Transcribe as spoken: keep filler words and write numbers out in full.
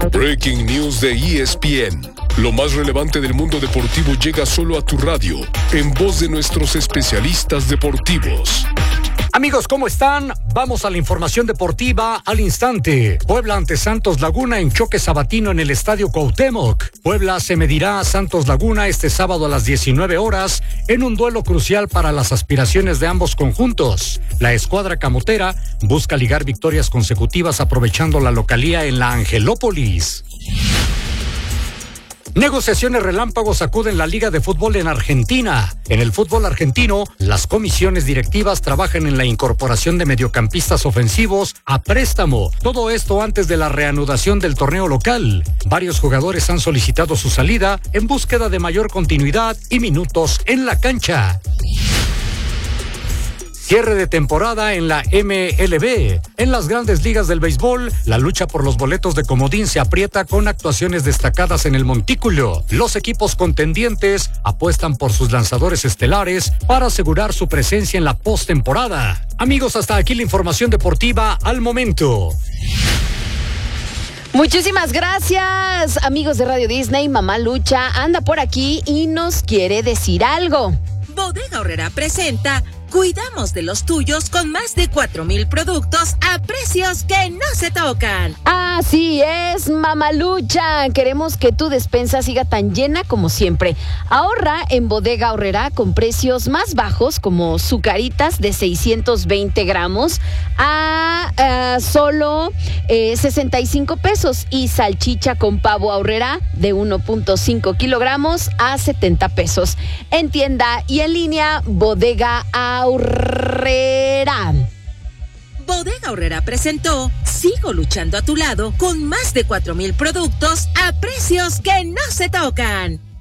Breaking News de E S P N. Lo más relevante del mundo deportivo llega solo a tu radio, en voz de nuestros especialistas deportivos. Amigos, ¿cómo están? Vamos a la información deportiva al instante. Puebla ante Santos Laguna en choque sabatino en el Estadio Cuauhtémoc. Puebla se medirá a Santos Laguna este sábado a las diecinueve horas en un duelo crucial para las aspiraciones de ambos conjuntos. La escuadra camotera busca ligar victorias consecutivas aprovechando la localía en la Angelópolis. Negociaciones relámpagos sacuden la Liga de Fútbol en Argentina. En el fútbol argentino, las comisiones directivas trabajan en la incorporación de mediocampistas ofensivos a préstamo. Todo esto antes de la reanudación del torneo local. Varios jugadores han solicitado su salida en búsqueda de mayor continuidad y minutos en la cancha. Cierre de temporada en la M L B. En las grandes ligas del béisbol, la lucha por los boletos de comodín se aprieta con actuaciones destacadas en el montículo. Los equipos contendientes apuestan por sus lanzadores estelares para asegurar su presencia en la postemporada. Amigos, hasta aquí la información deportiva al momento. Muchísimas gracias, amigos de Radio Disney. Mamá Lucha anda por aquí y nos quiere decir algo. Bodega Aurrerá presenta Cuidamos de los tuyos con más de cuatro mil productos a precios que no se tocan. Así es, Mamalucha. Queremos que tu despensa siga tan llena como siempre. Ahorra en Bodega Aurrerá con precios más bajos como sucaritas de seiscientos veinte gramos a uh, solo eh, sesenta y cinco pesos y salchicha con pavo Aurrerá de uno punto cinco kilogramos a setenta pesos. En tienda y en línea, Bodega Aurrerá. Aurrerá. Bodega Aurrerá presentó Sigo luchando a tu lado con más de cuatro mil productos a precios que no se tocan.